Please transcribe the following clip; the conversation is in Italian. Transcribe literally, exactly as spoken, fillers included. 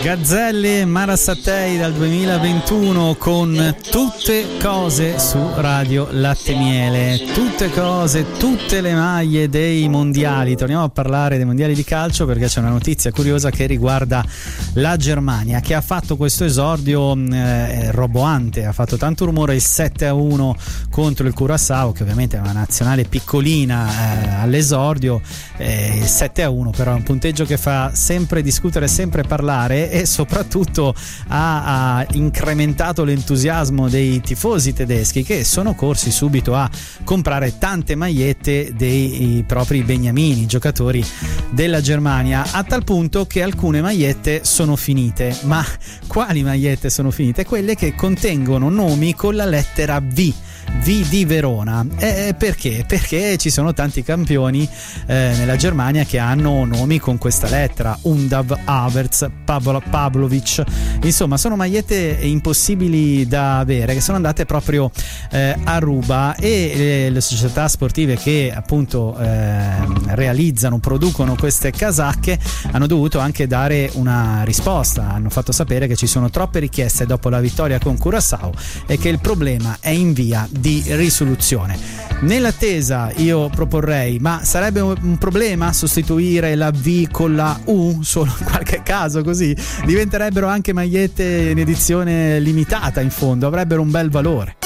Gazzelle Marasattei dal duemilaventuno con Tutte Cose su Radio Latte Miele. Tutte cose, tutte le maglie dei mondiali. Torniamo a parlare dei mondiali di calcio perché c'è una notizia curiosa che riguarda la Germania, che ha fatto questo esordio eh, roboante, ha fatto tanto rumore il sette a uno contro il Curaçao, che ovviamente è una nazionale piccolina eh, all'esordio. Eh, il sette a uno però è un punteggio che fa sempre discutere, sempre parlare, e soprattutto ha, ha incrementato l'entusiasmo dei tifosi tedeschi, che sono corsi subito a comprare tante magliette dei propri beniamini, giocatori della Germania, a tal punto che alcune magliette sono finite. Ma quali magliette sono finite? Quelle che contengono nomi con la lettera V. V di Verona. Eh, perché? Perché ci sono tanti campioni eh, nella Germania che hanno nomi con questa lettera: Undav, Havertz, Pavlo, Pavlovic. Insomma, sono magliette impossibili da avere, che sono andate proprio eh, a ruba, e le, le società sportive che appunto eh, realizzano, producono queste casacche hanno dovuto anche dare una risposta. Hanno fatto sapere che ci sono troppe richieste dopo la vittoria con Curaçao e che il problema è in via di risoluzione. Nell'attesa io proporrei, ma sarebbe un problema sostituire la V con la U solo in qualche caso, così diventerebbero anche magliette in edizione limitata, in fondo avrebbero un bel valore.